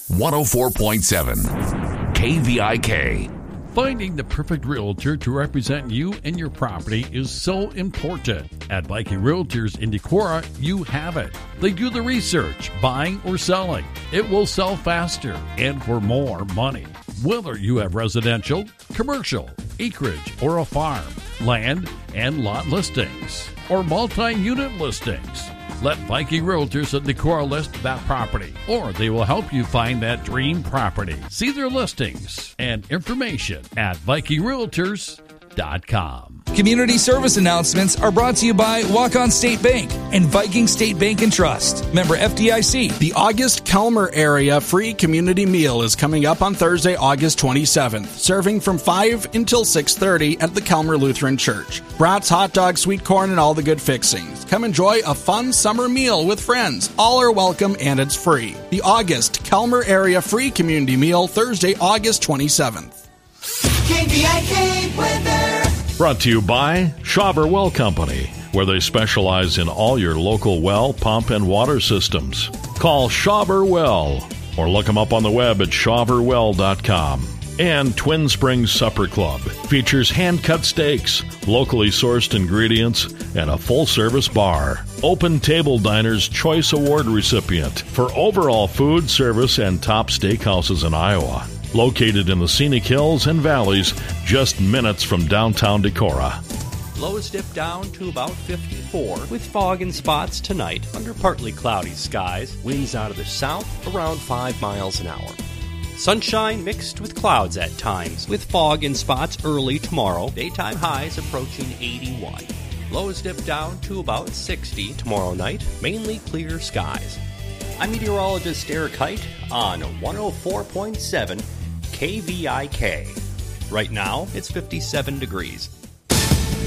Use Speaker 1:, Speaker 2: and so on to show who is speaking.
Speaker 1: 104.7 KVIK.
Speaker 2: Finding the perfect realtor to represent you and your property is so important. At Viking Realtors in Decorah, you have it. They do the research, buying or selling. It will sell faster and for more money. Whether you have residential, commercial, acreage, or a farm, land and lot listings, or multi-unit listings, let Viking Realtors in Decorah list that property, or they will help you find that dream property. See their listings and information at VikingRealtors.com.
Speaker 3: Community service announcements are brought to you by Walk-On State Bank and Viking State Bank and Trust. Member FDIC.
Speaker 4: The August Kelmer area free community meal is coming up on Thursday, August 27th, serving from 5 until 6:30 at the Kelmer Lutheran Church. Brats, hot dogs, sweet corn, and all the good fixings. Come enjoy a fun summer meal with friends. All are welcome and it's free. The August Kelmer area free community meal, Thursday, August 27th.
Speaker 5: KVIK weather.
Speaker 6: Brought to you by Schauber Well Company, where they specialize in all your local well, pump, and water systems. Call Schauber Well or look them up on the web at schauberwell.com. And Twin Springs Supper Club features hand-cut steaks, locally sourced ingredients, and a full-service bar. Open Table Diner's Choice Award recipient for overall food, service, and top steakhouses in Iowa. Located in the scenic hills and valleys, just minutes from downtown Decorah.
Speaker 7: Lows dip down to about 54 with fog and spots tonight under partly cloudy skies. Winds out of the south around 5 miles an hour. Sunshine mixed with clouds at times with fog and spots early tomorrow. Daytime highs approaching 81. Lows dip down to about 60 tomorrow night. Mainly clear skies. I'm meteorologist Eric Height on 104.7 KVIK. Right now, it's 57 degrees.